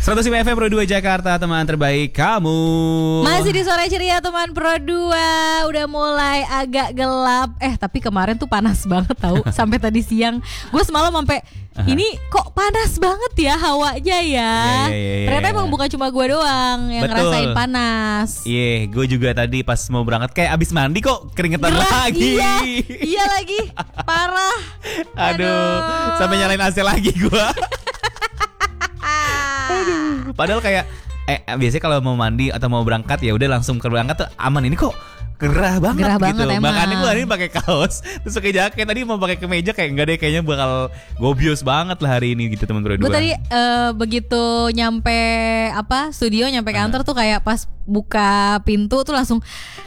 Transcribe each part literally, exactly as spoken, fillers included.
seratus lima F M Pro dua Jakarta, teman terbaik kamu. Masih di sore ceria teman Pro dua. Udah mulai agak gelap. Eh tapi kemarin tuh panas banget tahu. Sampai tadi siang gue semalam sampai uh-huh. ini kok panas banget ya hawanya ya, yeah, yeah, yeah, ternyata yeah. emang bukan cuma gue doang yang Betul. ngerasain panas. Iya, yeah, gue juga tadi pas mau berangkat kayak abis mandi kok keringetan Gerah, lagi. Iya, iya lagi parah. Aduh, Aduh. Sampai nyalain A C lagi gue. Aduh, padahal kayak eh biasanya kalau mau mandi atau mau berangkat ya udah langsung ke berangkat tuh aman. Ini kok gerah banget gerah gitu. Banget, makanya gue hari ini pakai kaos terus pakai jaket. Tadi mau pakai kemeja kayak enggak deh, kayaknya bakal gobios banget lah hari ini gitu teman Pro dua. Gue tadi uh, begitu nyampe apa studio nyampe kantor uh-huh. tuh kayak pas buka pintu tuh langsung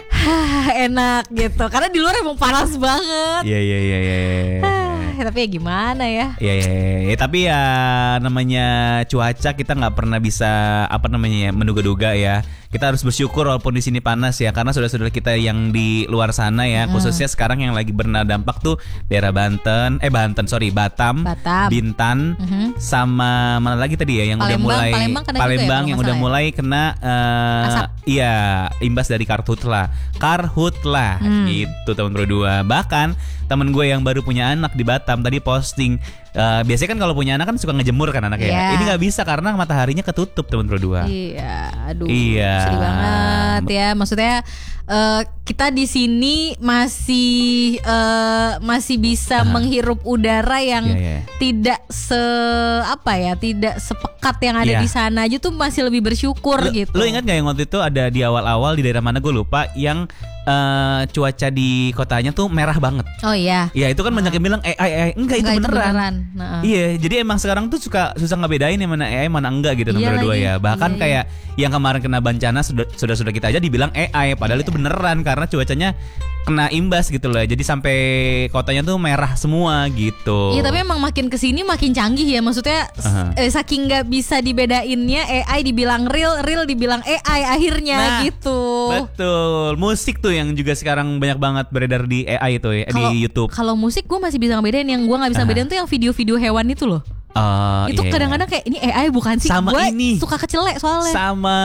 enak gitu karena di luar emang panas banget. Iya iya iya iya. Tapi ya gimana ya? Iya iya ya, tapi ya namanya cuaca kita nggak pernah bisa apa namanya ya menduga-duga ya. Kita harus bersyukur walaupun di sini panas ya, karena saudara-saudara kita yang di luar sana ya, hmm. khususnya sekarang yang lagi berna dampak tuh daerah Banten, eh Banten sorry Batam, Batam. Bintan, uh-huh. sama mana lagi tadi ya yang Palembang, udah mulai Palembang, Palembang ya, yang udah ya? mulai kena uh, iya imbas dari karhutlah, karhutlah hmm. gitu teman Pro dua. Bahkan temen gue yang baru punya anak di Batam tadi posting, uh, biasanya kan kalau punya anak kan suka ngejemur kan anaknya. Yeah. Ini nggak bisa karena mataharinya ketutup teman Pro dua. Iya, aduh. Iya. Sedih banget ya. Maksudnya uh, kita di sini masih uh, masih bisa uh-huh. menghirup udara yang yeah, yeah. tidak se apa ya, tidak sepekat yang ada yeah. di sana aja tuh masih lebih bersyukur lu, gitu. Lu ingat nggak yang waktu itu ada di awal-awal di daerah mana gue lupa yang Uh, cuaca di kotanya tuh merah banget. Oh iya. Iya itu kan nah. banyak yang bilang A I, A I. Enggak, enggak itu beneran, itu beneran. Nah. Iya jadi emang sekarang tuh suka susah ngebedain yang mana A I mana enggak gitu nomor dua ya. Bahkan iya, kayak iya. yang kemarin kena bencana sudah-sudah kita aja dibilang A I. Padahal iya. itu beneran karena cuacanya kena imbas gitu loh. Jadi sampai kotanya tuh merah semua gitu. Iya tapi emang makin kesini makin canggih ya. Maksudnya uh-huh. eh, saking gak bisa dibedainnya, A I dibilang real, real dibilang A I akhirnya nah, gitu. Betul. Musik tuh yang juga sekarang banyak banget beredar di A I itu ya, kalo, di YouTube. Kalau musik gue masih bisa ngebedain. Yang gue gak bisa uh-huh. bedain tuh yang video-video hewan itu loh. Uh, itu iya. kadang-kadang kayak ini A I bukan sih. Sama gua ini suka kecelek soalnya. Sama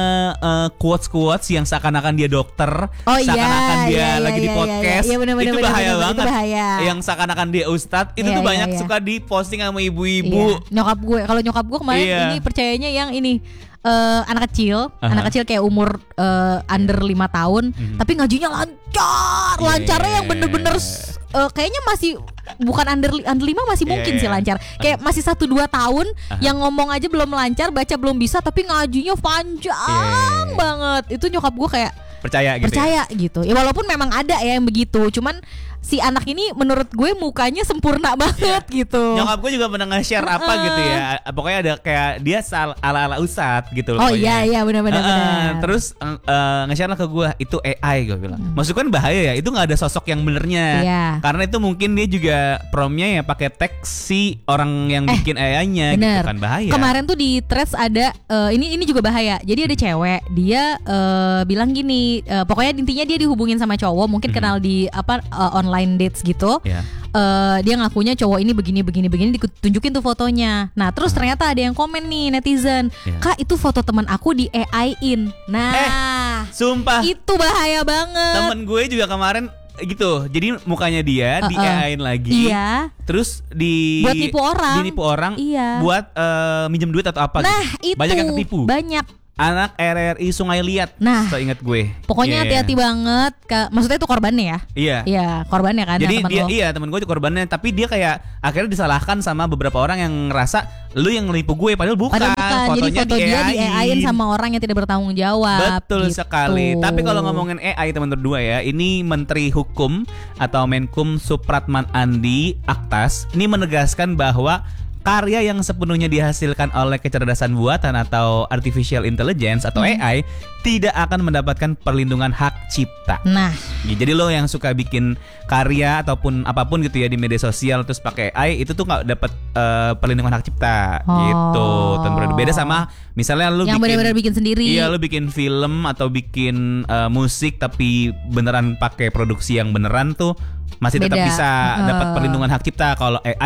uh, quotes-quotes yang seakan-akan dia dokter, oh, seakan-akan iya, dia iya, lagi iya, di podcast. iya, iya, bener, itu bener, bahaya bener, banget. Itu bahaya. Yang seakan-akan dia ustadz itu iya, tuh banyak iya, iya. suka diposting sama ibu-ibu. Iya. Nyokap gue, kalau nyokap gue kemarin iya. ini percayanya yang ini. Uh, anak kecil, uh-huh. anak kecil kayak umur uh, under lima tahun, uh-huh. tapi ngajinya lancar, yeah. lancarnya yang bener-bener uh, kayaknya masih bukan under under lima masih yeah, mungkin yeah. sih lancar, kayak masih satu dua tahun, uh-huh. yang ngomong aja belum lancar, baca belum bisa, tapi ngajinya panjang yeah. banget. Itu nyokap gue kayak percaya gitu. Percaya ya? gitu. Ya walaupun memang ada ya yang begitu, cuman si anak ini menurut gue mukanya sempurna banget yeah. gitu. Nyokap gue juga pernah nge-share uh-uh. apa gitu ya. Pokoknya ada kayak dia ala-ala ustadz gitu loh. Oh iya iya benar-benar. Uh-uh. Terus uh, uh, nge-share lah ke gue, itu A I gue bilang. Hmm. Maksudnya kan bahaya ya, itu enggak ada sosok yang benernya. Yeah. Karena itu mungkin dia juga promnya ya pakai teks si orang yang eh, bikin A I-nya gitu kan, bahaya. Kemarin tuh di threads ada uh, ini ini juga bahaya. Jadi ada cewek, dia uh, bilang gini, uh, pokoknya intinya dia dihubungin sama cowok, mungkin mm-hmm. kenal di apa uh, online dates gitu. Yeah. Uh, dia ngakunya cowok ini begini begini begini, ditunjukin tuh fotonya. Nah terus uh-huh. ternyata ada yang komen nih netizen, yeah. Kak itu foto teman aku di A I-in. Nah eh, sumpah itu bahaya banget. Temen gue juga kemarin gitu, jadi mukanya dia uh-uh. di A I-in lagi, iya. terus di buat nipu orang, dinipu orang, iya. buat uh, minjem duit atau apa? Nah gitu. itu banyak yang ketipu, banyak. Anak R R I Sungai Liat, nah, seingat gue. Pokoknya yeah. hati-hati banget. Ke, maksudnya itu korbannya ya? Iya. Iya, korbannya kan. Jadi temen dia, lo. iya temen gue itu korbannya. Tapi dia kayak akhirnya disalahkan sama beberapa orang yang ngerasa lu yang nipu gue, padahal bukan. Padahal bukan. Fotonya jadi foto di dia di A I-in sama orang yang tidak bertanggung jawab. Betul gitu. sekali. Tapi kalau ngomongin A I teman berdua ya, ini Menteri Hukum atau Menkum Supratman Andi Aktas ini menegaskan bahwa karya yang sepenuhnya dihasilkan oleh kecerdasan buatan atau artificial intelligence atau hmm. A I tidak akan mendapatkan perlindungan hak cipta. Nah, ya, jadi lo yang suka bikin karya ataupun apapun gitu ya di media sosial terus pakai A I itu tuh nggak dapat uh, perlindungan hak cipta oh. gitu. Tentu beda sama misalnya lo yang bikin, benar-benar bikin sendiri. Iya, lo bikin film atau bikin uh, musik tapi beneran pakai produksi yang beneran tuh masih tetap beda. bisa uh. dapat perlindungan hak cipta. Kalau A I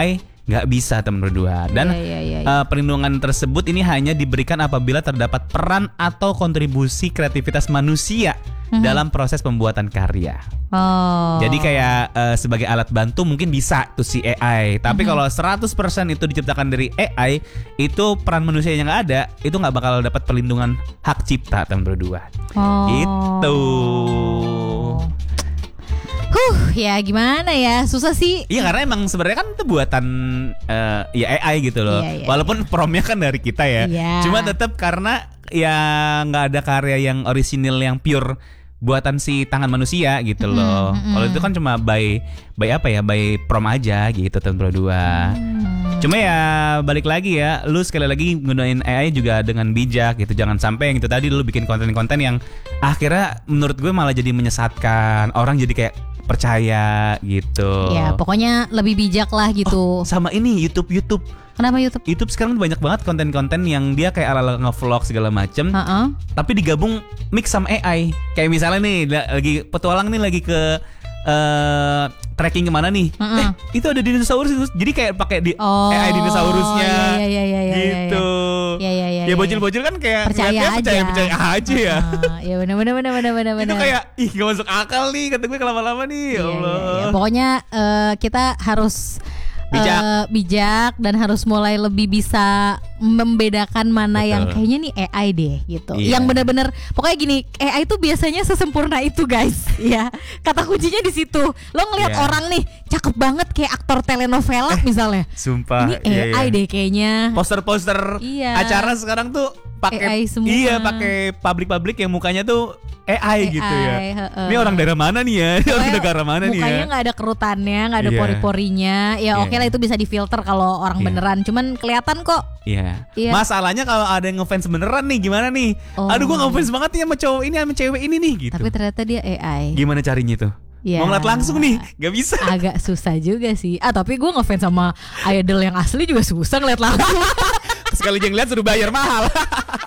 nggak bisa teman berdua. Dan yeah, yeah, yeah, yeah. Uh, perlindungan tersebut ini hanya diberikan apabila terdapat peran atau kontribusi kreativitas manusia mm-hmm. dalam proses pembuatan karya. Oh. Jadi kayak uh, sebagai alat bantu mungkin bisa tuh si A I. Tapi mm-hmm. kalau seratus persen itu diciptakan dari A I, itu peran manusia yang nggak ada, itu nggak bakal dapat perlindungan hak cipta teman berdua. Oh. Itu. Huh, ya gimana ya, susah sih. Iya karena emang sebenarnya kan itu buatan uh, ya A I gitu loh. Iya, iya, Walaupun promnya kan dari kita ya. Iya. Cuma tetap karena ya nggak ada karya yang orisinil yang pure buatan si tangan manusia gitu loh. Mm, mm, Kalau itu kan cuma by by apa ya, by prom aja gitu tahun dua. Mm. Cuma ya balik lagi ya, lu sekali lagi gunain A I juga dengan bijak gitu. Jangan sampai yang itu tadi lu bikin konten-konten yang akhirnya menurut gue malah jadi menyesatkan. Orang jadi kayak percaya gitu. Ya pokoknya lebih bijak lah gitu. Oh, sama ini YouTube YouTube. Kenapa YouTube? YouTube sekarang banyak banget konten-konten yang dia kayak ala-ala nge-vlog segala macem. Uh-uh. Tapi digabung mix sama A I. Kayak misalnya nih lagi petualang nih lagi ke uh, trekking kemana nih? Uh-uh. Eh itu ada dinosaurus itu. Jadi kayak pakai di oh, A I dinosaurusnya. Iya iya iya iya. Gitu. Iya iya iya. Ya bocil-bocil kan kayak percaya aja. Percaya percaya aja ya. Uh, ya benar benar benar benar benar benar. Itu kayak ih gak masuk akal nih kata gue lama-lama nih. Ya iya, Allah. iya, iya. Pokoknya uh, kita harus bijak. Uh, bijak dan harus mulai lebih bisa membedakan mana Betul. yang kayaknya nih A I deh gitu. Iya. Yang benar-benar pokoknya gini, A I tuh biasanya sesempurna itu guys. Ya, kata kuncinya di situ. Lo ngelihat Iya. orang nih cakep banget kayak aktor telenovela eh, misalnya. Sumpah. Ini A I iya, iya. deh kayaknya. Poster-poster Iya. acara sekarang tuh pakai A I semua. Iya, pakai publik-publik yang mukanya tuh A I, A I gitu ya. he-he. Ini orang daerah mana nih ya? Ini orang Pokoknya negara mana nih ya? Mukanya nggak ada kerutannya, nggak ada Iya. pori-porinya. Ya Iya. oke lah itu bisa difilter kalau orang Iya. beneran. Cuman kelihatan kok. Iya. Iya. Masalahnya kalau ada yang ngefans beneran nih gimana nih? Oh. Aduh gua ngefans banget nih sama cowok ini sama cewek ini nih gitu. Tapi ternyata dia A I. Gimana carinya tuh? Ya. Mau ngeliat langsung nih, gak bisa. Agak susah juga sih. Ah tapi gue ngefans sama idol yang asli juga susah ngeliat langsung. Sekali aja ngeliat suruh bayar mahal.